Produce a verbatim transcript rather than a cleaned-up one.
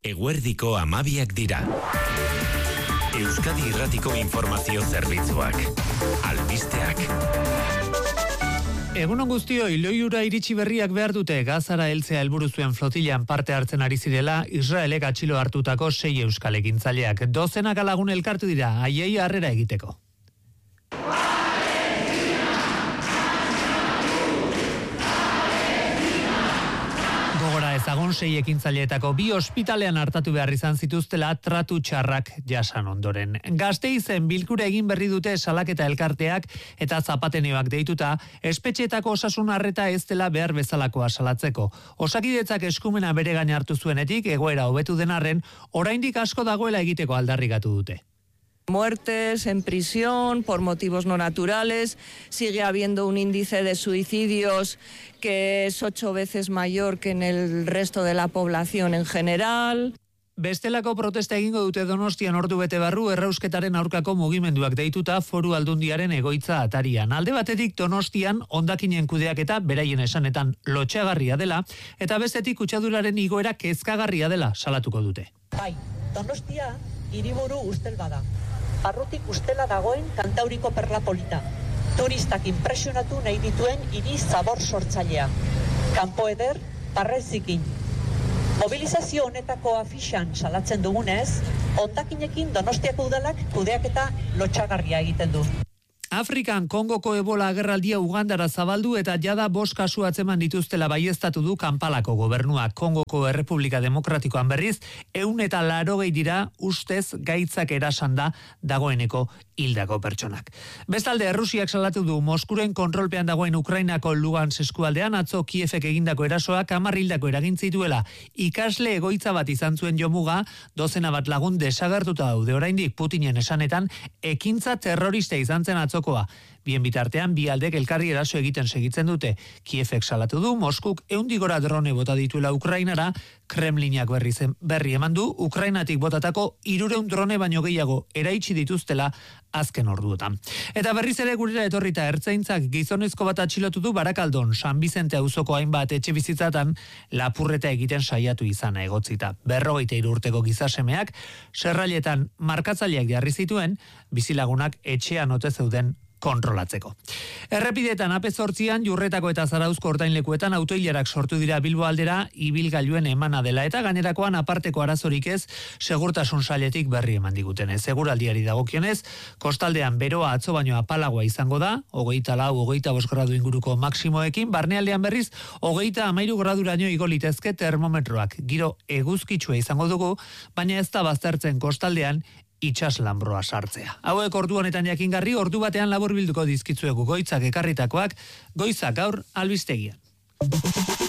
Eguerdiko hamabiak dira. Euskadi Irratiko Informazio Zerbitzuak. Albisteak. Egunon guztioi, Loiura iritsi berriak behar dute Gazara heltzea helburu zuen flotilan parte hartzen ari zirela Israelek atxilo hartutako sei euskal ekintzaileak. Dozenaka lagun elkartu dira, haiei harrera egiteko. Gogora ezagun sei ekintzaileetako bi ospitalean hartatu behar izan zituztela tratu txarrak jasan ondoren. Gasteizen bilkura egin berri dute salaketa elkarteak eta zapateneoak deituta, espetxeetako osasun arreta ez dela behar bezalakoa salatzeko. Osakidetzak eskumena bere gain hartu zuenetik, egoera hobetu den arren, oraindik asko dagoela egiteko aldarrikatu dute. Muertes en prisión por motivos no naturales, sigue habiendo un índice de suicidios que es ocho veces mayor que en el resto de la población en general. Bestelako protesta egingo dute Donostian ordu bete barru errausketaren aurkako mugimenduak deituta Foru Aldundiaren egoitza atarian. Alde batetik Donostian hondakinen kudeaketa beraien esanetan lotsagarria dela eta bestetik kutsaduraren igoera kezkagarria dela salatuko dute. Bai, Donostia hiriburu ustel bada. Barrutik ustela dagoen Kantauriko perla polita. Turistak impresionatu nahi dituen hiri zabor sortzailea. Kanpo eder, parrezikin. Mobilizazio honetako afixan salatzen dugunez, hondakinekin Donostiako udalak kudeaketa lotsagarria egiten du. Afrikan Kongoko ebola agerraldia Ugandara zabaldu eta jada bost kasu atzeman dituztela baieztatu du Kanpalako gobernuak. Kongoko Errepublika Demokratikoan berriz, ehun eta laurogei dira ustez gaitzak erasan da dagoeneko hildako pertsonak. Bestalde, Errusiak salatu du Moskuren kontrolpean dagoen Ukrainako Lugansk eskualdean atzo Kievek egindako erasoak hamar hildako eragin zituela. Ikasle egoitza bat izan zuen jomuga, dozena bat lagun desagertuta daude oraindik Putinen esanetan, ekintza terrorista izan zen atzo. Bien bitartean, bi aldek elkarri eraso egiten segitzen dute. Kievek salatu du, Moskuk ehundik gora drone bota dituela Ukrainara, Kremlinak berri, zen, berri eman du, Ukrainatik botatako hirurehun drone baino gehiago eraitsi dituztela azken orduotan. Eta berriz ere gurera etorrita ertzaintzak gizonezko bat atxilotu du Barakaldon, San Bizente auzoko hainbat etxe bizitzatan lapurreta egiten saiatu izana egotzita. Berrogeita hiru urteko gizasemeak, serrailetan markatzaileak jarri zituen, bizilagunak etxean ote zeuden kontrolatzeko. Errepidetan A P zortzian Jurretako eta Zarauzko ordainlekuetan autoilarak sortu dira Bilbo aldera ibilgailuen emana dela eta gainerakoan aparteko arazorik ez segurtasun sailetik berri eman digutenez. Seguraldiari dagokionez, kostaldean beroa atzo baino apalagoa izango da, hogeita lau, hogeita bost gradu inguruko maksimoekin, barnealdean berriz, hogeita hamairu graduraino igo litezke termometroak. Giro eguzkitsua izango dugu, baina ez da baztertzen kostaldean itxas lanbroa sartzea. Hauek ordu honetan jakingarri, ordu batean labur bilduko dizkitzuegu goitzak ekarritakoak, goizak gaur albistegian.